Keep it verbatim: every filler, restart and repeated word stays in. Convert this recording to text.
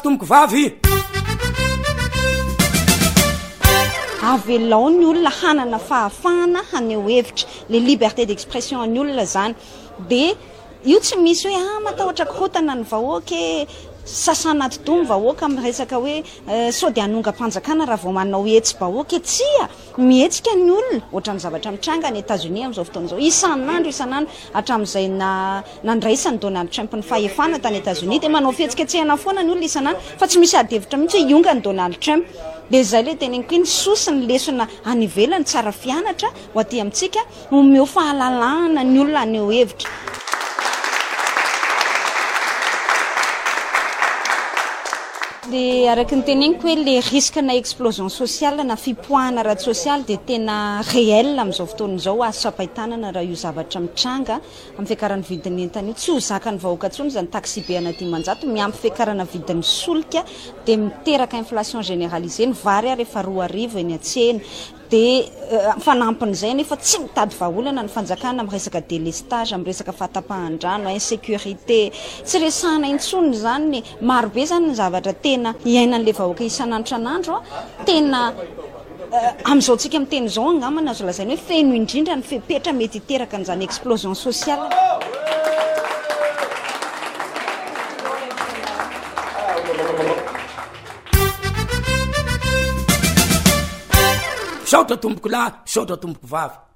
tomboko vavy avelao ny olona hanana fahafahana haneho hevitra le liberté d'expression ny olona zany de io tsy misy hoe ah matahotra korotana ny vahoaka sasana todomy vahoaka amin'ny resaka hoe sao de anonga-panjakana raha vao manao hetsy vahoaka tsia mihetsika ny olona ohatran'ny zavatra mitranga ny États-Unis amin'izao fotoana izao isan'andro isan'andro hatramin'izay na nandraisany Donald Trump ny fahefana tany États-Unis de manao fihetsiketsehana foana ny olona isan'andro fa tsy misy adihevitra mihitsy hoe ionga ny Donald Trump de zay le teneniko iny sosi ny lesona anivelany tsara fianatra ho aty amintsika omeo fahalalahana ny olona aneo hevitra de araky ny teneniko hoe le risque na explosion sociale na fipoahana ratsy sociale de tena réel amin'izao fotoana izao azo sapaitanana raha io zavatra mitranga amin'ny fiakarana vidiny entana io tsy ho zakany vahoaka tsony zany taxi be ana dimanjato miampy fiakarana vidiny solika de miteraka inflation généralisée ny vary ary efa roa arivo eny atsena de fanampin'izay nefa tsy mitady vahaolana ny fanjakana amin'ny resaka délestage amin'ny resaka fahatapahan-drano insécurité tsy resahana intsony zany marobe zany ny zavatra tena iainan'le vahoaka isan'andro tena amin'izao tsika amin'ny teny izao angamana azo lazainy hoe feno indrindra ny fepetra mety hiteraka an'izany explosion sociale saotra tomboko lahy saotra tomboko vavy